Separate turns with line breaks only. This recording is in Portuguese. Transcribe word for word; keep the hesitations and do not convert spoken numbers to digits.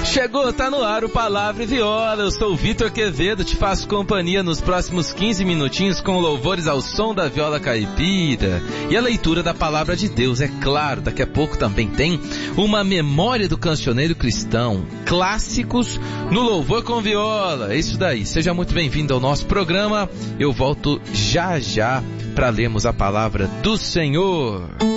Chegou, tá no ar o Palavra e Viola. Eu sou o Vitor Quevedo, te faço companhia nos próximos quinze minutinhos com louvores ao som da viola caipira e a leitura da Palavra de Deus. É claro, daqui a pouco também tem uma memória do cancioneiro cristão, clássicos no louvor com viola. É isso daí, seja muito bem-vindo ao nosso programa. Eu volto já já para lermos a Palavra do Senhor.